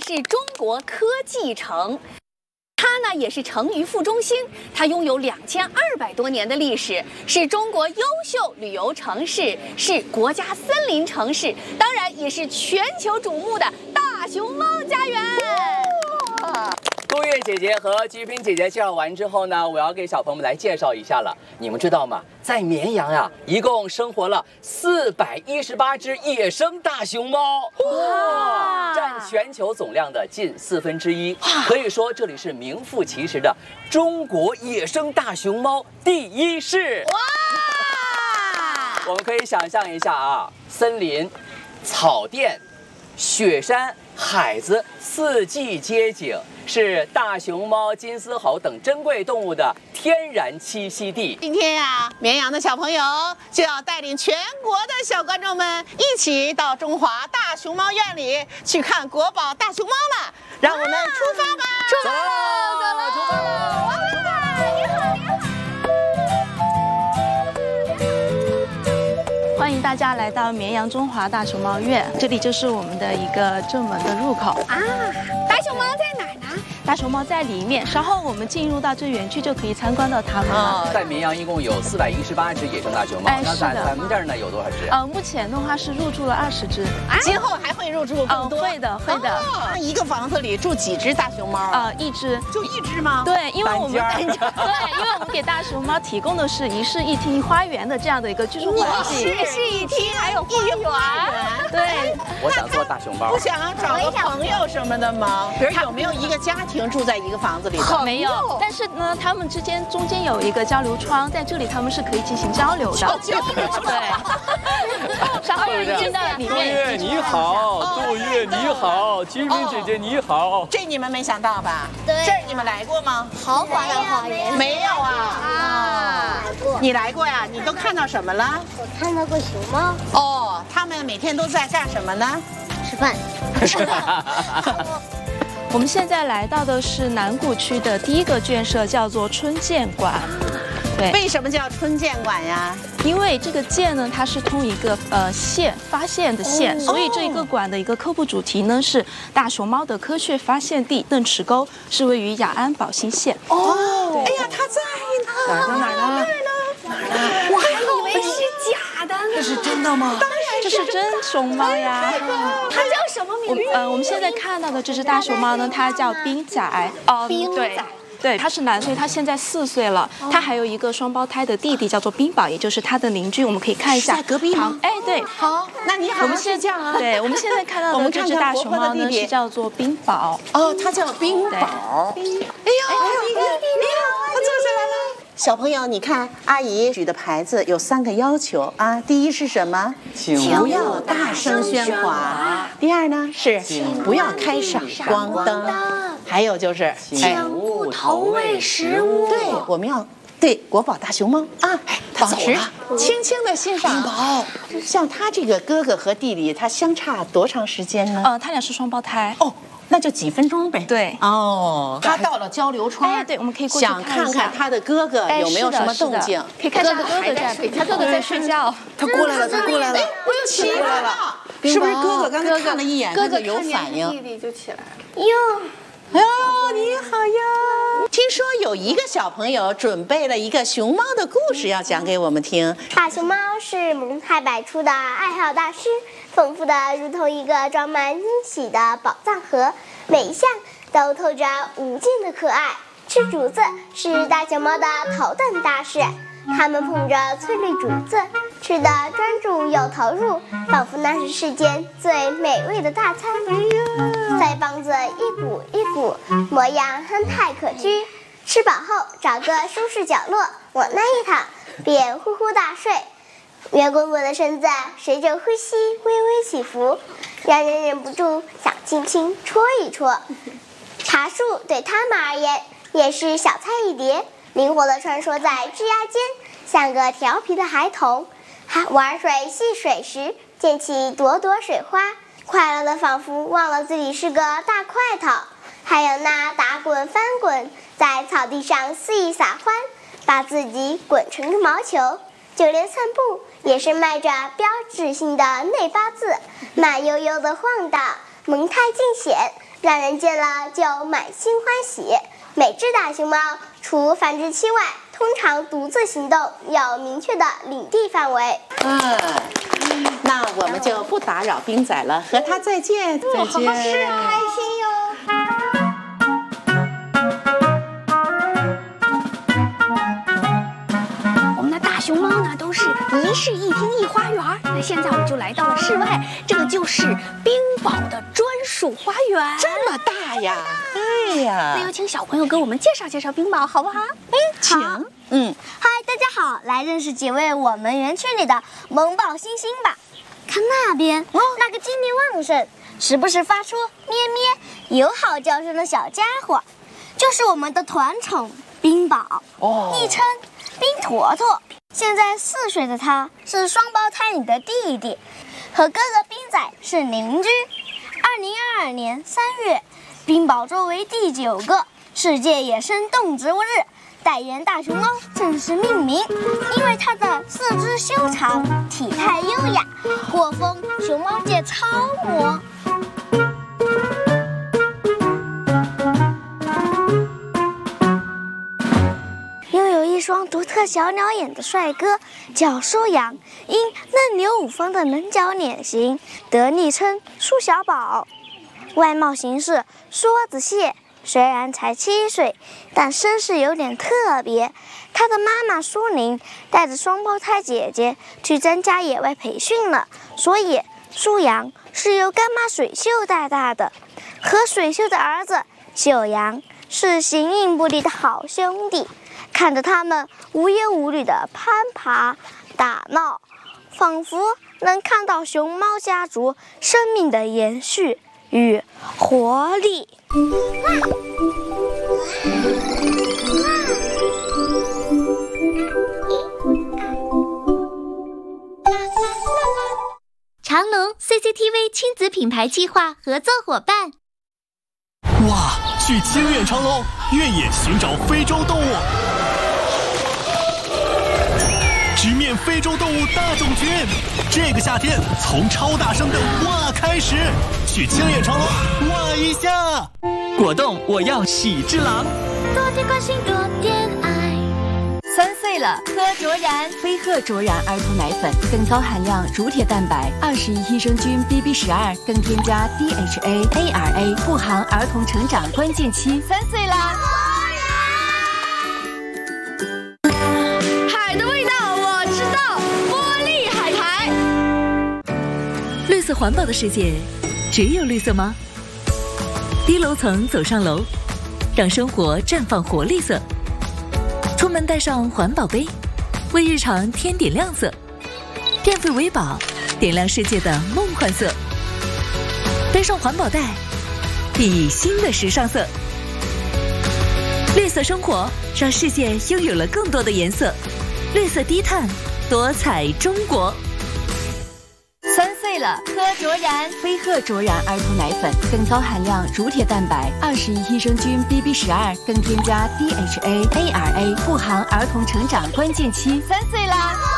是中国科技城。 它呢也是成渝副中心，它拥有2200多年的历史，是中国优秀旅游城市，是国家森林城市，当然也是全球瞩目的大熊猫家园。 杜月姐姐和菊萍姐姐介绍完之后呢，我要给小朋友们来介绍一下了。你们知道吗？在绵阳呀，一共生活了418只野生大熊猫，哇，占全球总量的近1/4，可以说这里是名副其实的中国野生大熊猫第一市。哇！我们可以想象一下啊，森林、草甸、雪山、海子，四季皆景。 是大熊猫、金丝猴等珍贵动物的天然栖息地。 今天呀，绵阳的小朋友就要带领全国的小观众们一起到中华大熊猫院里去看国宝大熊猫了。让我们出发吧！ 出发了，出发了！哇，你好，你好！ 欢迎大家来到绵阳中华大熊猫院，这里就是我们的一个正门的入口啊。大熊猫在哪儿呢？ 大熊猫在里面，稍后我们进入到这园区就可以参观到它们了。 在绵阳一共有418只野生大熊猫，那在咱们这儿呢有多少只？ 目前的话是入住了20只， 今后还会入住更多。 会的，会的。 一个房子里住几只大熊猫？ 一只， 就一只吗？ 对，因为我们对，因为我们给大熊猫提供的是一室一厅花园的这样的一个居住环境。 一室一厅还有花园。 对， 我想做大熊猫。 不想找个朋友什么的吗？比如有没有一个家庭住在一个房子里的？ 没有，但是呢，他们中间有一个交流窗，在这里他们是可以进行交流的。 交流窗。 对。稍后进到里面。 杜月你好，杜月你好，菊萍姐姐你好。 这你们没想到吧？ 对。 这儿你们来过吗？ 豪华的花园。 没有啊。 来过。 你来过呀？你都看到什么了？ 我看到过熊猫。 哦，他们每天都在干什么呢？ 吃饭。 我们现在来到的是南谷区的第一个圈舍，叫做春见馆。对， 为什么叫春见馆呀？ 因为这个箭呢，它是通一个线发现的线，所以这一个馆的一个科普主题呢是大熊猫的科学发现地邓池沟，是位于雅安保兴县。 哦，哎呀，它在呢， 哪儿呢？ 我还以为是假的呢。 这是真的吗？ 当然这是真熊猫呀。 它叫什么名字？ 我们现在看到的这只大熊猫呢，它叫冰仔。 冰仔。 对，它是男岁，它现在4岁了。它还有一个双胞胎的弟弟，叫做冰宝，也就是它的邻居。我们可以看一下， 在隔壁吗？ 哎，对， 好，那你好， 我们现在对，我们现在看到的这只大熊猫呢是叫做冰宝。 哦，它叫冰宝。哎呦，你好，我坐下来了。小朋友，你看阿姨举的牌子有3个要求啊。第一是什么？请不要大声喧哗。第二呢是不要开闪光灯。还有就是请勿投喂食物。 对，我们要对国宝大熊猫啊，保持轻轻的欣赏。宝，像他这个哥哥和弟弟，他相差多长时间呢？ 他俩是双胞胎。 哦。 那就几分钟呗。 对哦，他到了交流窗， 哎，对，我们可以过去想看看他的哥哥有没有什么动静。 可以看到哥哥在睡，他哥哥在睡觉。 他过来了，他过来了， 我又起来了。是不是哥哥刚才看了一眼，哥哥有反应？ 弟弟就起来了。 哟。 哦，你好呀！听说有一个小朋友准备了一个熊猫的故事要讲给我们听。 大熊猫是萌态百出的爱好大师，丰富的如同一个装满惊喜的宝藏盒，每一项都透着无尽的可爱。吃竹子是大熊猫的头等大事，它们捧着翠绿竹子，吃得专注又投入，仿佛那是世间最美味的大餐。腮帮子一鼓一鼓，模样憨态可掬。吃饱后找个舒适角落往那一躺，便呼呼大睡。圆滚滚的身子随着呼吸微微起伏，让人忍不住想轻轻戳一戳。爬树对它们而言也是小菜一碟，灵活地穿梭在枝桠间，像个调皮的孩童。玩水戏水时，溅起朵朵水花，快乐的仿佛忘了自己是个大块头。还有那打滚翻滚，在草地上肆意撒欢，把自己滚成个毛球。就连散步也是迈着标志性的内八字，慢悠悠地晃荡， 萌态尽显，让人见了就满心欢喜。每只大熊猫除繁殖期外，通常独自行动，有明确的领地范围。 那我们就不打扰冰仔了，和他再见。再见， 是啊，开心哟。 大熊猫呢都是一室一厅一花园，那现在我们就来到了室外，这个就是冰雹的专属花园， 这么大呀！哎呀， 那有请小朋友给我们介绍介绍冰雹好不好？ 请。 嗨，大家好，来认识几位我们园区里的萌宝星星吧。看那边，那个精力旺盛，时不时发出咩咩友好叫声的小家伙，就是我们的团宠冰雹，昵称冰坨坨。现在4岁的他是双胞胎里的弟弟，和哥哥冰仔是邻居。2022年3月，冰雹作为第9个世界野生动植物日代言大熊猫正式命名，因为它的4肢修长，体态优雅，获封熊猫界超模。一双独特小鸟眼的帅哥叫舒阳，因嫩牛5方的棱角脸型得昵称舒小宝。外貌形似梭子蟹，虽然才7岁，但身世有点特别。他的妈妈舒宁带着双胞胎姐姐去参加野外培训了，所以舒阳是由干妈水秀带大的。和水秀的儿子秀阳是形影不离的好兄弟。看着他们无忧无虑的攀爬打闹，仿佛能看到熊猫家族生命的延续与活力。 长隆 CCTV 亲子品牌计划合作伙伴。 哇，去清远长隆，越野寻找非洲动物。直面非洲动物大种群，这个夏天从超大声的哇开始，去清远长隆哇一下。 果冻我要喜之郎， 多点关心，多点爱。 3岁了，喝卓然飞鹤卓然儿童奶粉，更高含量乳铁蛋白，21益生菌 BB12，更添加 DHA、ARA， 护航儿童成长关键期。3岁啦！ 海的味道我知道，玻璃海苔。 绿色环保的世界，只有绿色吗？低楼层走上楼，让生活绽放活力色。出门带上环保杯，为日常添点亮色。电费为宝，点亮世界的梦幻色。背上环保袋，熠熠新的时尚色。绿色生活，让世界拥有了更多的颜色。绿色低碳，多彩中国。 3岁了，喝卓然飞鹤卓然儿童奶粉，更高含量乳铁蛋白，21益生菌 BB12，更添加 DHA、ARA， 护航儿童成长关键期。3岁啦！